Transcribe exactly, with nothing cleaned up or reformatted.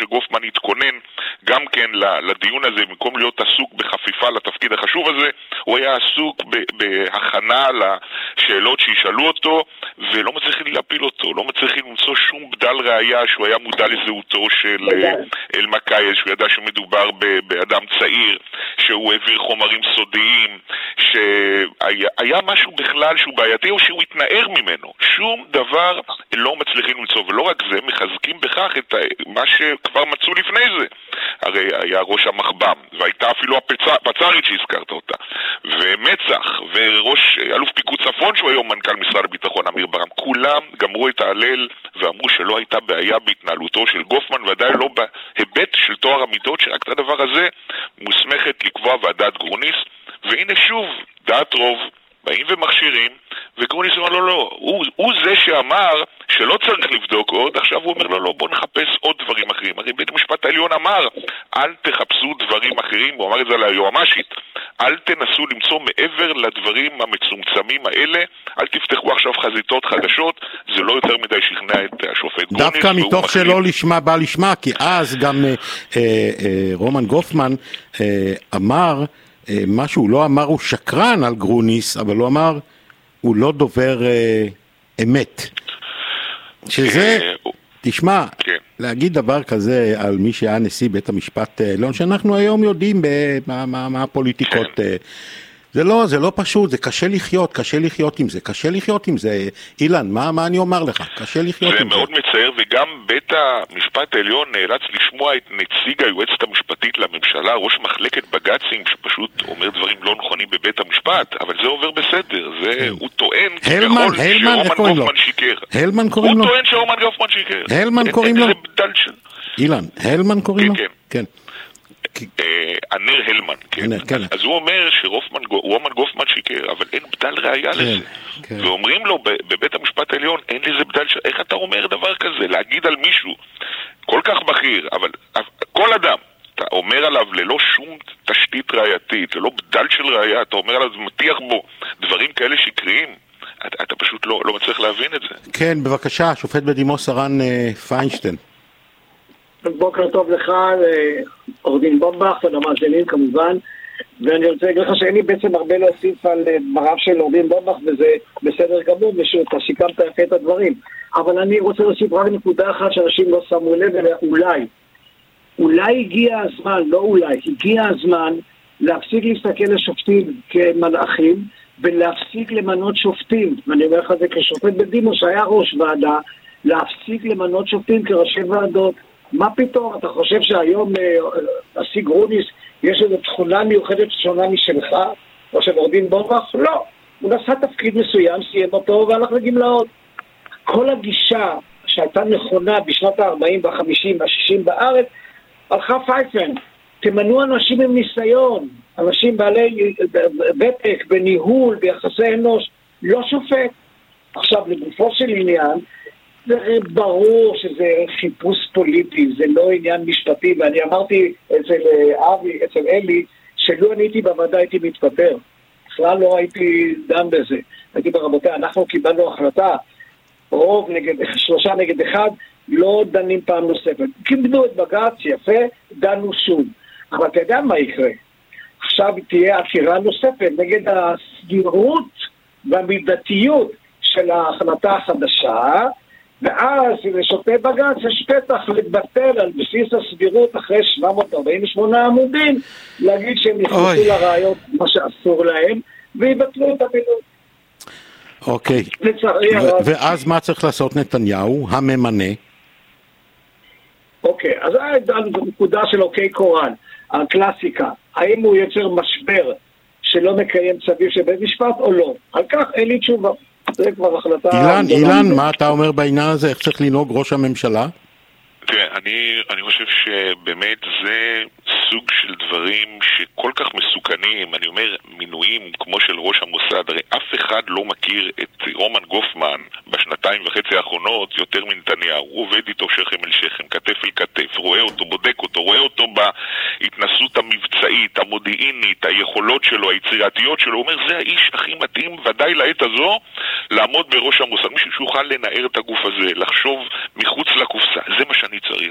שגופמן התכונן גם כן לדיון הזה, במקום להיות עסוק בחפיפה לתפקיד החשוב הזה, הוא היה עסוק בהכנה לשאלות שישאלו אותו, ולא מצליחים להפיל אותו, לא מצליחים למצוא שום בדל ראייה שהוא היה מודע לזהותו של אלמקאי, שהוא ידע שמדובר באדם צעיר, שהוא העביר חומרים סודיים, שהיה משהו בכלל שהוא בעייתי או שהוא התנער ממנו. שום דבר לא מצליחים למצוא, ולא רק זה, מחזקים בכך את מה שכבר מצאו לפני זה. הרי היה ראש המחב"ם, והייתה אפילו הפצ"רית שהזכרת אותה, ומצ"ח, וראש אלוף פיקוד צפון שהוא היום מנכ"ל משרד הביטחון אמיר ברם. כולם גמרו את ההלל ואמרו שלא הייתה בעיה בהתנהלותו של גופמן, ועדיין לא בהיבט של תואר המידות, שרק את הדבר הזה מוסמכת לקבוע ועדת גרוניס. והנה שוב, דעת רוב, באים ומכשירים, וגרוניס אומר לו לא, הוא, הוא זה שאמר שלא צריך לבדוק עוד, עכשיו הוא אומר לו לא, בוא נחפש עוד דברים אחרים. הרי בית המשפט העליון אמר, אל תחפשו דברים אחרים, הוא אמר את זה ליועמ"שית, אל תנסו למצוא מעבר לדברים המצומצמים האלה, אל תפתחו עכשיו חזיתות חדשות, זה לא יותר מדי שכנע את השופט גרוניס. דווקא מתוך שלא לשמה בא לשמה, כי אז גם אה, אה, רומן גופמן אה, אמר, מה שהוא לא אמר הוא שקרן על גרוניס, אבל הוא אמר הוא לא דובר אה, אמת. שזה, תשמע, להגיד דבר כזה על מי שהיה נשיא בית המשפט העליון, שאנחנו היום יודעים מה, מה, מה הפוליטיקות, זה לא, זה לא פשוט, זה קשה לחיות, קשה לחיות עם זה, קשה לחיות עם זה. אילן, מה, מה אני אומר לך? קשה לחיות עם זה. זה מאוד מצער, וגם בית המשפט העליון נאלץ לשמוע את נציג היועצת המשפטית לממשלה, ראש מחלקת בג"צים, שפשוט אומר דברים לא נכונים בבית המשפט, אבל זה עובר בסדר, זה, הוא טוען הלמן, הלמן, איך קוראים לו? הלמן קוראים לו? הוא טוען שרומן גופמן שיקר. הלמן קוראים לו? אילן, הלמן קוראים לו? כן, כן. ענר הלמן, כן. אז הוא אומר שרומן גופמן שיקר, אבל אין בדל ראייה לזה. ואומרים לו בבית המשפט העליון, אין לזה בדל, איך אתה אומר דבר כזה? להגיד על מישהו כל כך בכיר, אבל כל אדם, אתה אומר עליו ללא שום תשתית ראייתית, ללא בדל של ראייה, אתה אומר עליו, מטיח בו דברים כאלה שקריים, אתה פשוט לא מצליח להבין את זה. כן, בבקשה, שופט בדימוס הרן פיינשטיין. בוקר טוב לך, עורך דין בומבך ולמאזינים כמובן, ואני רוצה להגיד לך שאין לי בעצם הרבה להוסיף על דבריו של עורך דין בומבך, וזה בסדר גמור, אתה שיקמת יפה את הדברים, אבל אני רוצה להוסיף רק נקודה אחת שאנשים לא שמו לב, ואולי, אולי הגיע הזמן, לא אולי, הגיע הזמן להפסיק להסתכל לשופטים כמלאכים, ולהפסיק למנות שופטים, ואני אומר לך את זה כשופט בדימוס שהיה ראש ועדה, להפסיק למנות שופטים כראשי ועדות. מה פתאום? אתה חושב שהיום נשיא גרוניס יש איזו תכונה מיוחדת שונה משלך, או של עורך דין בומבך? לא. הוא נשא תפקיד מסוים, סיים אותו והלך לגמלאות. כל הגישה שהייתה נכונה בשנות ה-ארבעים וה-חמישים וה-שישים בארץ, הלכה פייפן. תמנו אנשים עם ניסיון, אנשים בעלי ותק, בניהול, ביחסי אנוש, לא שופט. עכשיו, לגופו של עניין, זה ברור שזה חיפוש פוליטי, זה לא עניין משפטי, ואני אמרתי אצל אבי, אצל אלי, שלא אני הייתי בוועדה, הייתי מתפטר. בכלל לא הייתי דן בזה. הייתי ברבותיה, אנחנו קיבלנו החלטה, רוב נגד, שלושה נגד אחד, לא דנים פעם נוספת. קיבלו את בג"ץ, יפה, דנו שוב. אבל אתה יודע מה יקרה? עכשיו תהיה עתירה נוספת נגד הסגירות והמידתיות של ההחלטה החדשה, ואז לשופטי בג"ץ יש פתח לבטל על בסיס הסבירות אחרי שבע מאות ארבעים ושמונה עמודים, להגיד שהם נכנסו לראיות מה שאסור להם, ויבטלו את המינוי. אוקיי, ואז מה צריך לעשות נתניהו, הממנה? אוקיי, אז זו נקודה של אוקיי קורן, הקלאסיקה, האם הוא יוצר משבר שלא מקיים צווים של בית משפט או לא? על כך אין לי תשובה. זה כבר החלטה... אילן, אילן, מה אתה אומר בעניין הזה? איך צריך לנהוג ראש הממשלה? תראה, אני, אני חושב שבאמת זה סוג של דברים שכל כך מסוכנים. אני אומר, מינויים כמו של ראש המוסד, הרי אף אחד לא מכיר את רומן גופמן בשנתיים וחצי האחרונות יותר מנתניהו. הוא עובד איתו שכם אל שכם, כתף אל כתף, רואה אותו, בודק אותו, רואה אותו בהתנסות המבצעית, המודיעינית, היכולות שלו, היצירתיות שלו. הוא אומר, זה האיש הכי מתאים, ודאי לעת הזו, לעמוד בראש המוסד. מישהו שיוכל לנער את הגוף הזה, לחשוב מחוץ לקופסה. זה מה שאני צריך.